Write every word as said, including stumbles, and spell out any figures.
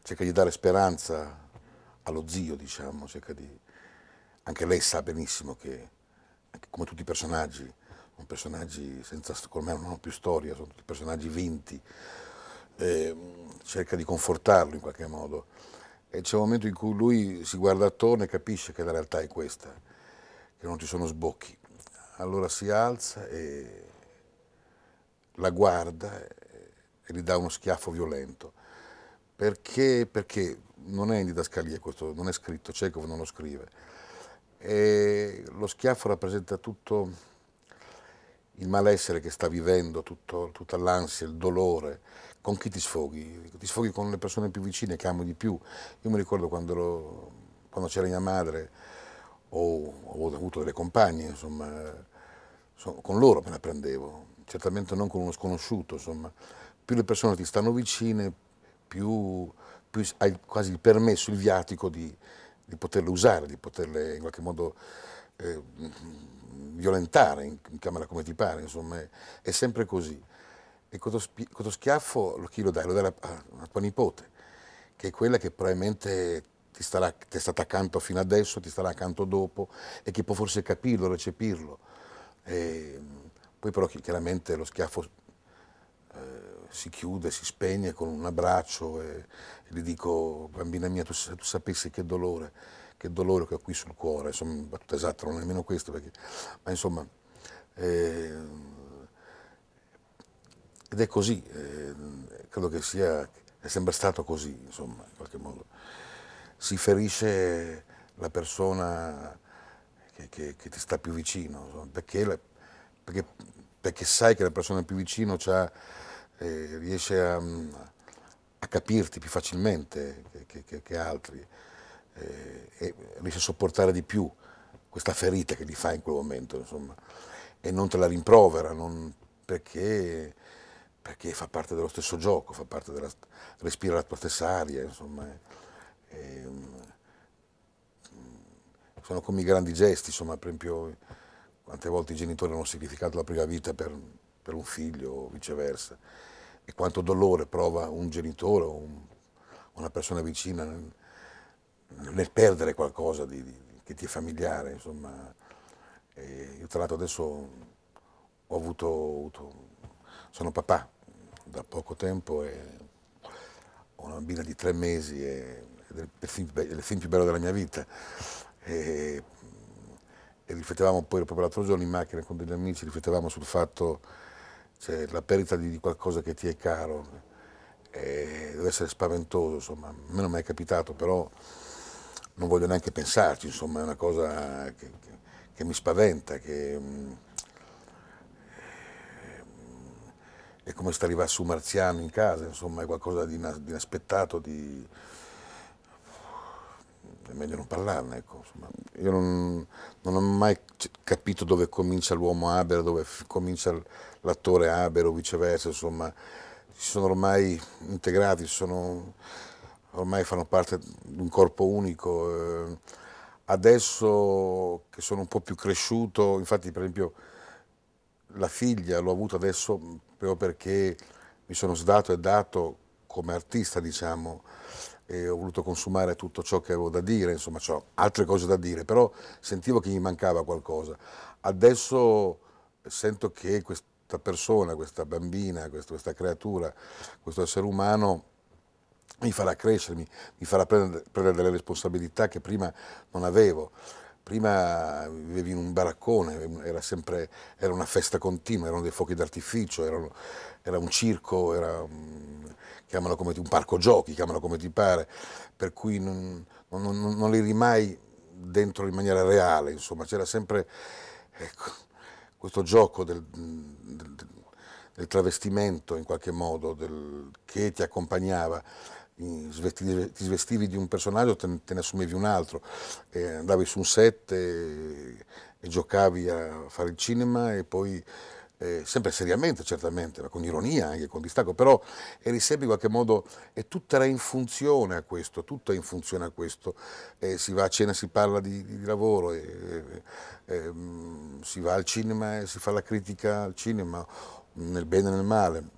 cerca di dare speranza allo zio, diciamo, cerca di... Anche lei sa benissimo che, anche come tutti i personaggi, sono personaggi senza, con me non hanno più storia, sono tutti personaggi vinti, eh, cerca di confortarlo in qualche modo. E c'è un momento in cui lui si guarda attorno e capisce che la realtà è questa, che non ci sono sbocchi. Allora si alza e la guarda e gli dà uno schiaffo violento. Perché? Perché non è in didascalia questo, non è scritto, Chekhov non lo scrive. E lo schiaffo rappresenta tutto il malessere che sta vivendo, tutto, tutta l'ansia, il dolore. Con chi ti sfoghi? Ti sfoghi con le persone più vicine che amo di più. Io mi ricordo quando, ero- quando c'era mia madre, o ho avuto delle compagne, insomma, so- con loro me la prendevo, certamente non con uno sconosciuto, insomma. Più le persone ti stanno vicine, più, più hai quasi il permesso, il viatico di, di poterle usare, di poterle in qualche modo eh, violentare, in, chiamala come ti pare, insomma, è, è sempre così. E questo, spi- questo schiaffo lo- chi lo dai? Lo dai a, a tua nipote, che è quella che probabilmente ti, starà, ti è stata accanto fino adesso, ti starà accanto dopo e che può forse capirlo, recepirlo. E poi però chi- chiaramente lo schiaffo eh, si chiude, si spegne con un abbraccio e, e gli dico, bambina mia, tu, se tu sapessi che dolore, che dolore che ho qui sul cuore, insomma, battuta esatta, non è nemmeno questo, perché, ma insomma, eh, ed è così, eh, credo che sia, è sempre stato così, insomma, in qualche modo. Si ferisce la persona che, che- che ti sta più vicino, insomma, perché, la- perché- perché sai che la persona più vicino c'ha, eh, riesce a, a capirti più facilmente che, che- che- che altri, eh, e riesce a sopportare di più questa ferita che gli fa in quel momento, insomma, e non te la rimprovera, non- perché, perché fa parte dello stesso gioco, fa parte della, respira la tua stessa aria, insomma. e- e, sono come i grandi gesti, insomma, per esempio, quante volte i genitori hanno sacrificato la propria vita per, per un figlio o viceversa, e quanto dolore prova un genitore o un- una persona vicina nel, nel perdere qualcosa di, di- che ti è familiare, insomma. E io tra l'altro adesso ho avuto, ho avuto- sono papà da poco tempo e ho una bambina di tre mesi e, ed è il film, è il film più bello della mia vita. E, e riflettevamo poi proprio l'altro giorno in macchina con degli amici, riflettevamo sul fatto, cioè, la perdita di, di qualcosa che ti è caro, e deve essere spaventoso, insomma, a me non mi è mai capitato, però non voglio neanche pensarci, insomma, è una cosa che, che- che mi spaventa, che mm, è come se arrivasse un marziano in casa, insomma, è qualcosa di, ina- di inaspettato, di... è meglio non parlarne, ecco, insomma. Io non, non ho mai c- capito dove comincia l'uomo Haber, dove f- comincia l- l'attore Haber o viceversa, insomma, si sono ormai integrati, si sono, ormai fanno parte di un corpo unico. eh. Adesso che sono un po' più cresciuto, infatti per esempio la figlia l'ho avuta adesso proprio perché mi sono sdato e dato come artista, diciamo, e ho voluto consumare tutto ciò che avevo da dire, insomma, ho altre cose da dire, però sentivo che mi mancava qualcosa. Adesso sento che questa persona, questa bambina, questa, questa creatura, questo essere umano mi farà crescere, mi, mi farà prendere, prendere delle responsabilità che prima non avevo. Prima vivevi in un baraccone, era sempre era una festa continua, erano dei fuochi d'artificio, erano- era un circo, era un, chiamalo come ti, un parco giochi, chiamalo come ti pare, per cui non, non, non, non eri mai dentro in maniera reale, insomma, c'era sempre ecco, questo gioco del, del- del travestimento in qualche modo del- che ti accompagnava. In- svesti- Ti svestivi di un personaggio, te, te ne assumevi un altro, e andavi su un set e, e giocavi a fare il cinema e poi eh, sempre seriamente certamente, ma con ironia anche, con distacco, però eri sempre in qualche modo e tutto era in funzione a questo, tutto è in funzione a questo. Eh, si va a cena, si parla di, di lavoro, e, e, e, mm, si va al cinema e si fa la critica al cinema, nel bene e nel male.